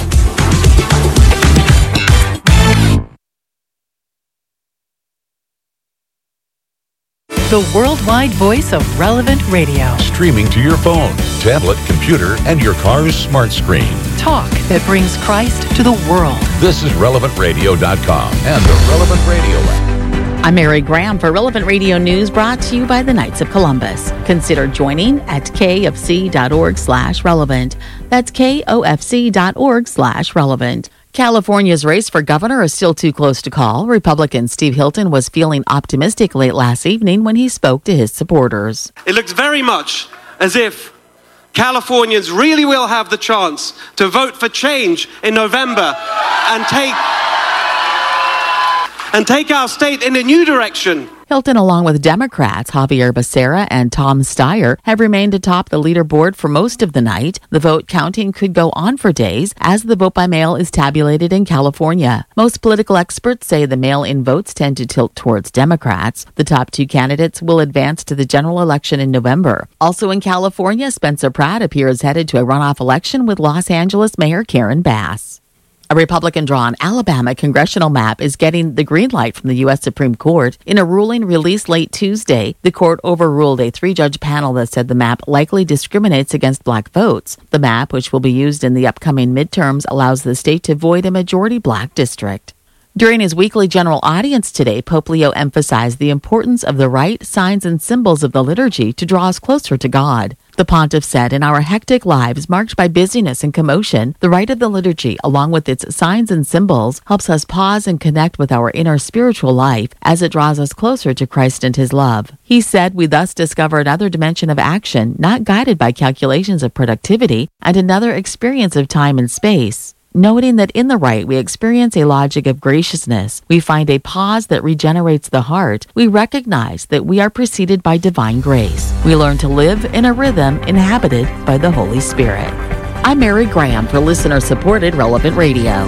The worldwide voice of Relevant Radio. Streaming to your phone, tablet, computer, and your car's smart screen. Talk that brings Christ to the world. This is RelevantRadio.com and the Relevant Radio app. I'm Mary Graham for Relevant Radio News, brought to you by the Knights of Columbus. Consider joining at kfc.org/relevant. That's kofc.org/relevant. California's race for governor is still too close to call. Republican Steve Hilton was feeling optimistic late last evening when he spoke to his supporters. It looks very much as if Californians really will have the chance to vote for change in November and take our state in a new direction. Hilton, along with Democrats Javier Becerra and Tom Steyer, have remained atop the leaderboard for most of the night. The vote counting could go on for days as the vote by mail is tabulated in California. Most political experts say the mail-in votes tend to tilt towards Democrats. The top two candidates will advance to the general election in November. Also in California, Spencer Pratt appears headed to a runoff election with Los Angeles Mayor Karen Bass. A Republican-drawn Alabama congressional map is getting the green light from the U.S. Supreme Court. In a ruling released late Tuesday, the court overruled a three-judge panel that said the map likely discriminates against black votes. The map, which will be used in the upcoming midterms, allows the state to void a majority black district. During his weekly general audience today, Pope Leo emphasized the importance of the rite, signs, and symbols of the liturgy to draw us closer to God. The pontiff said, in our hectic lives marked by busyness and commotion, the rite of the liturgy, along with its signs and symbols, helps us pause and connect with our inner spiritual life as it draws us closer to Christ and his love. He said, we thus discover another dimension of action, not guided by calculations of productivity, and another experience of time and space. Noting that in the rite we experience a logic of graciousness, we find a pause that regenerates the heart, we recognize that we are preceded by divine grace. We learn to live in a rhythm inhabited by the Holy Spirit. I'm Mary Graham for listener-supported Relevant Radio.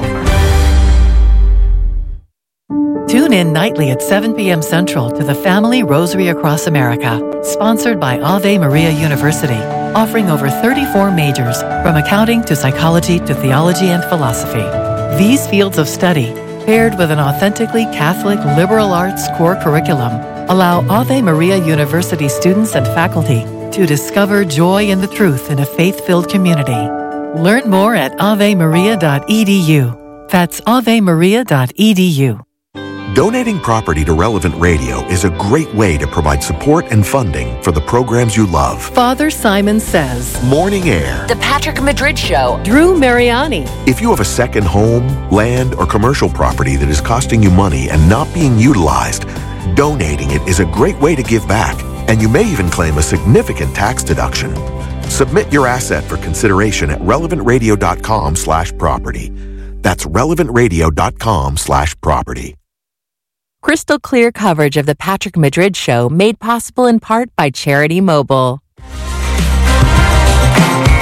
Tune in nightly at 7 p.m. Central to the Family Rosary Across America, sponsored by Ave Maria University, offering over 34 majors, from accounting to psychology to theology and philosophy. These fields of study, paired with an authentically Catholic liberal arts core curriculum, allow Ave Maria University students and faculty to discover joy in the truth in a faith-filled community. Learn more at avemaria.edu. That's avemaria.edu. Donating property to Relevant Radio is a great way to provide support and funding for the programs you love. Father Simon Says, Morning Air, The Patrick Madrid Show, Drew Mariani. If you have a second home, land, or commercial property that is costing you money and not being utilized, donating it is a great way to give back, and you may even claim a significant tax deduction. Submit your asset for consideration at relevantradio.com/property. That's relevantradio.com/property. Crystal clear coverage of The Patrick Madrid Show, made possible in part by Charity Mobile.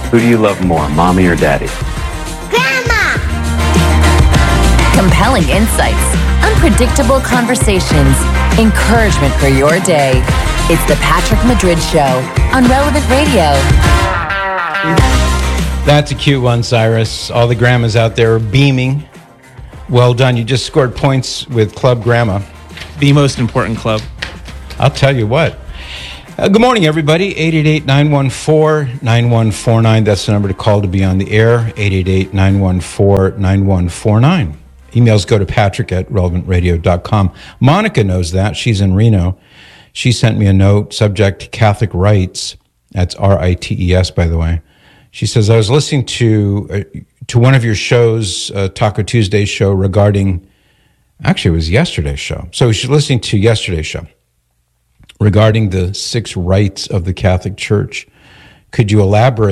Who do you love more, mommy or daddy? Compelling insights, unpredictable conversations, encouragement for your day. It's the Patrick Madrid Show on Relevant Radio. That's a cute one, Cyrus. All the grandmas out there are beaming. Well done. You just scored points with Club Grandma. The most important club. I'll tell you what. Good morning, everybody. 888-914-9149. That's the number to call to be on the air. 888-914-9149. Emails go to patrick@relevantradio.com. Monica knows that. She's in Reno. She sent me a note, subject Catholic rights. That's R-I-T-E-S, by the way. She says, I was listening to one of your shows, Taco Tuesday show, regarding, actually it was yesterday's show. So she's listening to yesterday's show regarding the 6 rights of the Catholic Church. Could you elaborate